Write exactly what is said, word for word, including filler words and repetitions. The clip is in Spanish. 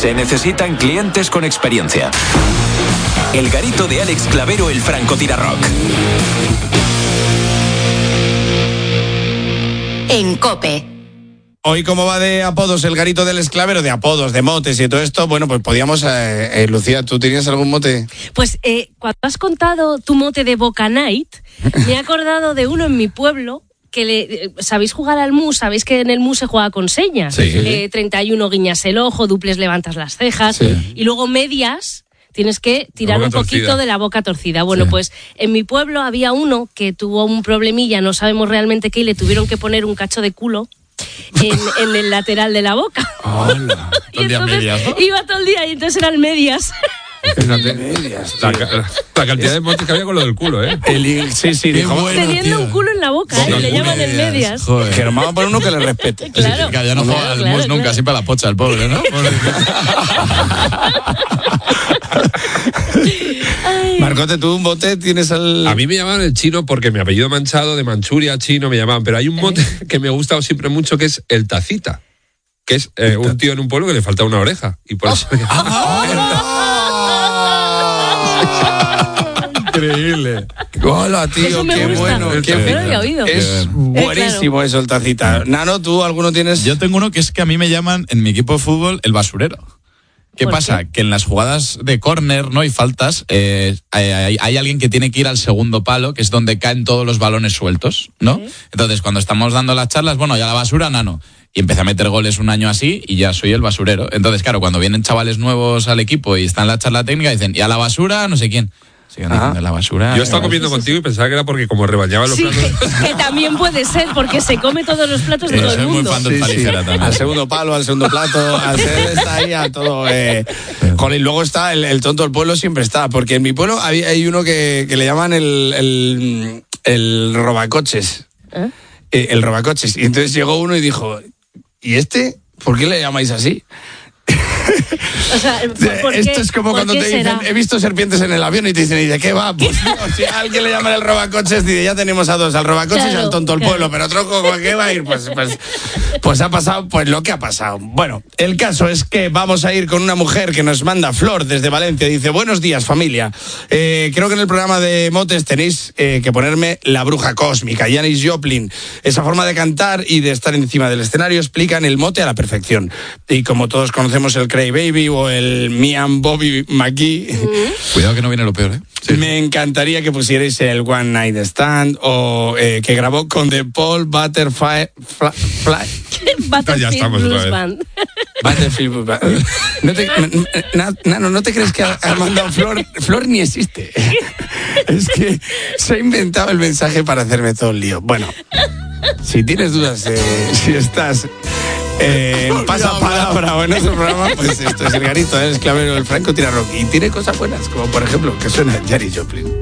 Se necesitan clientes con experiencia. El garito de Alex Clavero, el francotirarrock. En COPE. Hoy, ¿cómo va de apodos el garito del esclavero? De apodos, de motes y todo esto. Bueno, pues podíamos... Eh, eh, Lucía, ¿tú tenías algún mote? Pues eh, cuando has contado tu mote de Boca Night, me he acordado de uno en mi pueblo que le, eh, sabéis jugar al mus, sabéis que en el mus se juega con señas. Sí. Eh, treinta y uno guiñas el ojo, duples levantas las cejas, sí. Y luego medias... Tienes que tirar un poquito torcida. de la boca torcida. Bueno, sí. Pues en mi pueblo había uno que tuvo un problemilla, no sabemos realmente qué, y le tuvieron que poner un cacho de culo en, en el lateral de la boca. Hola. Y entonces medias, ¿no? Iba todo el día y entonces eran medias. Fíjate, medias, la, la, la cantidad de motes que había con lo del culo, ¿eh? El, sí, sí, dijo, bueno, teniendo tío. un culo en la boca, ¿eh? Le llaman el medias. Joder. Que nos vamos a poner uno que le respete. Claro. Que ya no juega claro, al claro, mus nunca, claro. siempre a la pocha el pobre, ¿no? Marcote, ¿tú un bote tienes al...? A mí me llamaban el chino porque mi apellido manchado, de Manchuria, chino, me llamaban. Pero hay un mote que me ha gustado siempre mucho, que es el tacita. Que es eh, un tío en un pueblo que le falta una oreja. Y por eso... Increíble. Hola, tío, qué bueno. Qué no lo había oído. Es buenísimo, claro. Eso, el tacita. Nano, ¿tú alguno tienes? Yo tengo uno que es que a mí me llaman en mi equipo de fútbol el basurero. ¿Qué pasa? Qué? Que en las jugadas de córner, ¿no? Y faltas, eh, hay, hay alguien que tiene que ir al segundo palo, que es donde caen todos los balones sueltos, ¿no? ¿Sí? Entonces, cuando estamos dando las charlas, bueno, ya la basura, Nano. Y empecé a meter goles un año así y ya soy el basurero. Entonces, claro, cuando vienen chavales nuevos al equipo y están en la charla técnica, dicen, y a la basura, no sé quién. Sigan diciendo la basura. Yo estaba comiendo contigo y pensaba que era porque como rebañaba los sí, platos. Que, que también puede ser, porque se come todos los platos de eh, todo el mundo. Muy fan sí, sí. Al segundo palo, al segundo plato, al ser está ahí a todo. Eh. Joder, y luego está el, el tonto del pueblo, siempre está, porque en mi pueblo hay, hay uno que, que le llaman el, el, el robacoches. ¿Eh? Eh, el robacoches. Y entonces llegó uno y dijo, ¿y este? ¿Por qué le llamáis así? O sea, ¿por esto qué, es como cuando te será? dicen, he visto serpientes en el avión y te dicen, ¿y de qué va? Pues no, si a alguien le llaman el robacoches, dice, ya tenemos a dos, al robacoches claro, y al tonto del claro. pueblo, pero otro ¿con qué va a ir? Pues, pues, pues ha pasado pues lo que ha pasado. Bueno, el caso es que vamos a ir con una mujer que nos manda Flor desde Valencia. Dice, buenos días, familia. Eh, creo que en el programa de motes tenéis eh, que ponerme la bruja cósmica, Janis Joplin. Esa forma de cantar y de estar encima del escenario explican el mote a la perfección. Y como todos conocemos el Cray Baby o el Me and Bobby McGee. Mm. Cuidado que no viene lo peor, ¿eh? Sí. Me encantaría que pusierais el One Night Stand o eh, que grabó con The Paul Butterfly. Fly, Butterfield ya estamos Blues Band. Butterfield Blues Band. ¿No te, na, Nano, ¿no te crees que ha, ha mandado Flor? Flor ni existe. Es que se ha inventado el mensaje para hacerme todo el lío. Bueno, si tienes dudas de si estás... Eh, pasa palabra o en otro programa, pues esto es el garito, ¿eh? El esclavero del francotirarrock y tiene cosas buenas, como por ejemplo que suena Janis Joplin.